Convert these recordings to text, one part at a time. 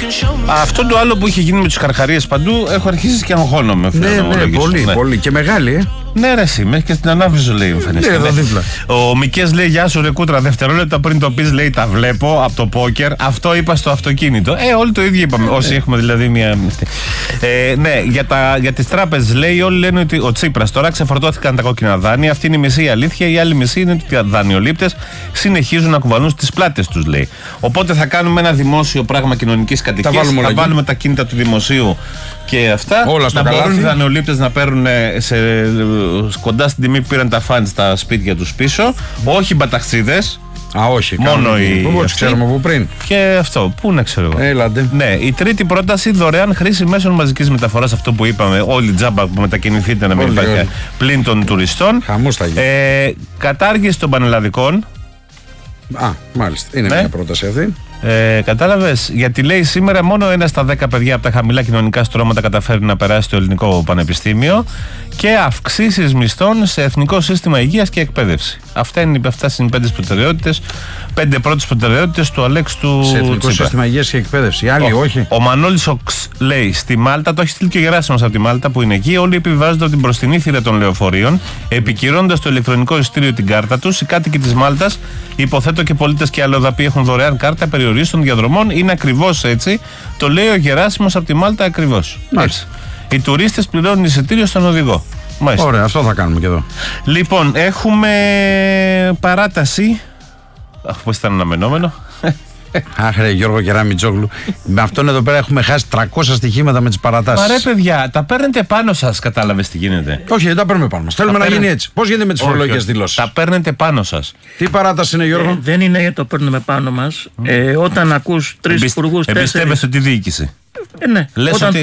Αυτό το άλλο που είχε γίνει με τους καρχαρίες παντού, έχω αρχίσει και αγχώνομαι. Ναι, πολύ. Και μεγάλη, Ναι, ρε, εσύ, μέχρι και στην ανάβριζο λέει εμφανίστηκε. Ναι, εδώ δίπλα. Ο Μικές λέει: Γεια σου, ρε Κούτρα. Δευτερόλεπτα πριν το πεις, λέει: Τα βλέπω από το πόκερ. Αυτό είπα στο αυτοκίνητο. Όλοι το ίδιο είπαμε. Όσοι έχουμε δηλαδή μια. Ναι, για τις τράπεζες λέει: Όλοι λένε ότι ο Τσίπρας τώρα ξεφορτώθηκαν τα κόκκινα δάνεια. Αυτή είναι η μισή αλήθεια. Η άλλη μισή είναι ότι οι δανειολήπτες συνεχίζουν να κουβαλούν στις πλάτες τους, λέει. Οπότε θα κάνουμε ένα δημόσιο πράγμα κοινωνικής κατοικίας. Θα βάλουμε τα κίνητα του δημοσίου και αυτά. Να μπορούν οι δανειολήπτες να παίρνουν κοντά στην τιμή που πήραν τα φαντ στα σπίτια τους πίσω. Όχι μπαταξίδες. Όχι. Μόνο οι. Πώς ξέρουμε από πριν. Και αυτό. Πού να ξέρω εγώ. Έλαντε. Ναι. Η τρίτη πρόταση, δωρεάν χρήση μέσων μαζικής μεταφοράς. Αυτό που είπαμε. Όλοι τζάμπα που μετακινηθείτε να μην υπάρχει πλην των τουριστών. Χαμός θα γίνει. Κατάργηση των πανελλαδικών. Μάλιστα. Είναι μια πρόταση αυτή. Κατάλαβες, γιατί λέει σήμερα μόνο 1 στα 10 παιδιά από τα χαμηλά κοινωνικά στρώματα καταφέρει να περάσει το ελληνικό πανεπιστήμιο και αυξήσεις μισθών σε εθνικό σύστημα υγείας και εκπαίδευση. Αυτά είναι οι 5 προτεραιότητες, 5 πρώτες προτεραιότητες του Αλέξη του σε εθνικό Τσίπρα. Σύστημα υγείας και εκπαίδευση. Άλλοι όχι. Ο Μανώλης Οξ λέει: Στη Μάλτα, το έχει στείλει και ο Γεράσιμος από τη Μάλτα που είναι εκεί. Όλοι επιβιβάζονται από την μπροστινή θύρα των λεωφορείων, επικυρώντας το ηλεκτρονικό εισιτήριο την κάρτα τους. Οι κάτοικοι της Μάλτας, υποθέτω και πολίτες και αλλοδαποί, έχουν δωρεάν κάρτα περιορίστων διαδρομών. Είναι ακριβώς έτσι. Το λέει ο Γεράσιμος από τη Μάλτα ακριβώς. Οι τουρίστες πληρώνουν εισιτήριο στον οδηγό. Μάλιστα. Ωραία, αυτό θα κάνουμε και εδώ. Λοιπόν, έχουμε παράταση. Πώς ήταν αναμενόμενο. Αχ, ρε Γιώργο Κεραμιτζόγλου. Με αυτόν εδώ πέρα έχουμε χάσει 300 στοιχήματα με τις παρατάσεις. Μα ρε παιδιά, τα παίρνετε πάνω σας, κατάλαβες τι γίνεται. Όχι, δεν τα παίρνουμε πάνω μας. Θέλουμε να γίνει έτσι. Πώς γίνεται με τις φορολογικές δηλώσεις. Τα παίρνετε πάνω σας. Τι παράταση είναι, Γιώργο? Δεν είναι γιατί το παίρνουμε πάνω μας. Όταν ακούς 3 υπουργούς, 4. Εμπιστεύεσαι τη διοίκηση. Ναι. Λες ότι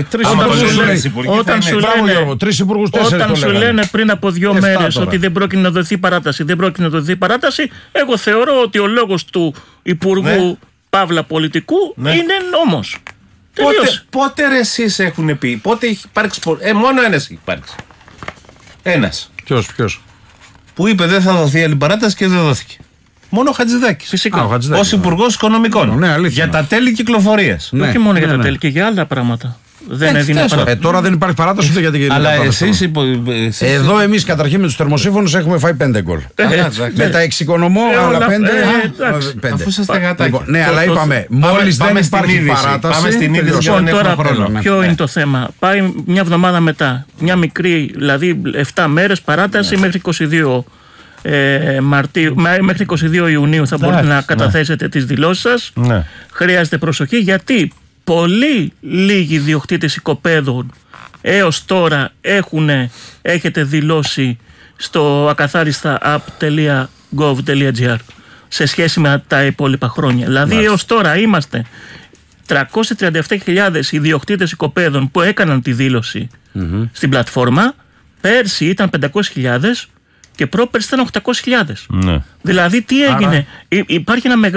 όταν σου λένε πριν από 2 μέρες ότι δεν πρόκειται να δοθεί παράταση, εγώ θεωρώ ότι ο λόγος του υπουργού Παύλα πολιτικού είναι νόμος. Πότε ρε εσείς έχουν πει, πότε έχει υπάρξει. Μόνο ένας έχει υπάρξει. Ένας. Ποιος? Που είπε δεν θα δοθεί άλλη παράταση και δεν δόθηκε. Μόνο ο Χατζηδάκης. Φυσικά. Ως Υπουργός Οικονομικών. Για τα τέλη κυκλοφορίας. Όχι μόνο για τα τέλη και για άλλα πράγματα. Δεν έδινε παράταση. Τώρα δεν υπάρχει παράταση ούτε για την Αλλά εσείς. Εδώ εμείς καταρχήν με τους θερμοσύμφωνους έχουμε φάει 5 γκολ. Με τα εξοικονομώ άλλα 5. Αφού είσαστε γατάκια. Ναι, αλλά είπαμε μόλις δεν υπάρχει παράταση. Πάμε στην είδηση. Τώρα ποιο είναι το θέμα. Πάει μια εβδομάδα μετά. Μια μικρή, δηλαδή 7 μέρες παράταση μέχρι 22 Μαρτίου, μέχρι 22 Ιουνίου θα μπορείτε να καταθέσετε τις δηλώσεις σας. Χρειάζεται προσοχή γιατί πολύ λίγοι ιδιοκτήτες οικοπαίδων έως τώρα έχετε δηλώσει στο ακαθάριστα.app.gov.gr σε σχέση με τα υπόλοιπα χρόνια. Δηλαδή έως τώρα είμαστε 337.000 ιδιοκτήτες οικοπαίδων που έκαναν τη δήλωση στην πλατφόρμα. Πέρσι ήταν 500.000 και πρόπερσι ήταν 800.000. Δηλαδή τι έγινε? Υπάρχει ένα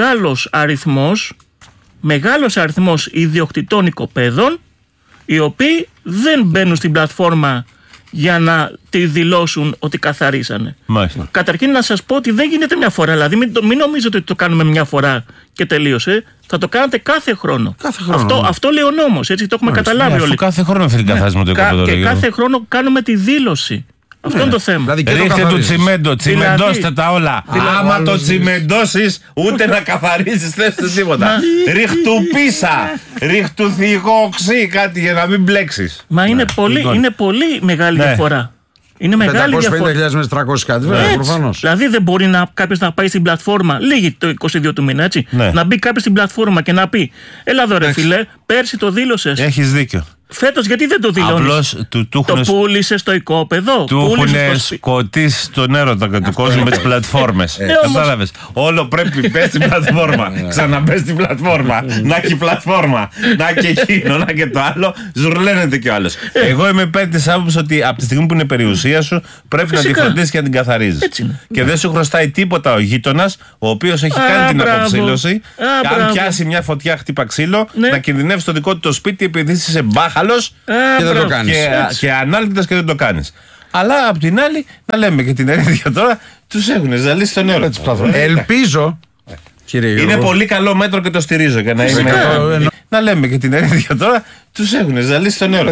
μεγάλος αριθμός ιδιοκτητών οικοπαίδων οι οποίοι δεν μπαίνουν στην πλατφόρμα για να τη δηλώσουν ότι καθαρίσανε. Καταρχήν να σας πω ότι δεν γίνεται μια φορά. Δηλαδή μην νομίζετε ότι το κάνουμε μια φορά και τελείωσε. Θα το κάνετε κάθε χρόνο. Αυτό λέει ο νόμος. Έτσι το έχουμε καταλάβει όλοι. Κάθε χρόνο αυτή την καθάρισμα το οικοπαίδο. Και κάθε χρόνο κάνουμε τη δήλωση. Αυτό είναι το θέμα. Δηλαδή ρίχτε του τσιμέντο, τσιμεντώστε τα όλα. Άμα το τσιμεντώσεις, ούτε να καθαρίσεις θες τίποτα. Ρίχτου πίσα, ρίχτου θυγόξι, κάτι για να μην μπλέξεις. Μα είναι πολύ μεγάλη διαφορά. Είναι μεγάλη διαφορά. 550.000 με 300 κάτι, βέβαια, προφανώς. Δηλαδή δεν μπορεί κάποιος να πάει στην πλατφόρμα, λίγη το 22 του μήνα, έτσι. Να μπει κάποιος στην πλατφόρμα και να πει: Έλα εδώ, ρε φίλε, πέρσι το δήλωσες. Έχεις δίκιο. Φέτος γιατί δεν το δηλώνεις? Το πούλησε στο οικόπεδο. Του έχουν σκοτήσει τον έρωτα του κόσμου με τις πλατφόρμες. Κατάλαβες. Όλο πρέπει πες στην πλατφόρμα. Ξαναπες στην πλατφόρμα. Να και η πλατφόρμα. Να και εκείνο, να και το άλλο. Ζουρλαίνεται κι ο άλλος. Εγώ είμαι υπέρ της άποψης ότι από τη στιγμή που είναι περιουσία σου πρέπει να τη φροντίσεις και να την καθαρίζεις. Και δεν σου χρωστάει τίποτα ο γείτονας, ο οποίος έχει κάνει την αποψήλωση. Αν πιάσει μια φωτιά χτύπα ξύλο, να κινδυνεύει στο δικό του το σπίτι επειδή είσαι μπάχα. Και δεν το κάνεις. Και ανάλυτας και δεν το κάνεις. Αλλά απ' την άλλη, να λέμε και την αλήθεια τώρα, τους έχουν ζαλίσει στο νερό. Ελπίζω Είναι πολύ καλό μέτρο και το στηρίζω. Για να, να λέμε και την αλήθεια τώρα, τους έχουν ζαλίσει στο νερό.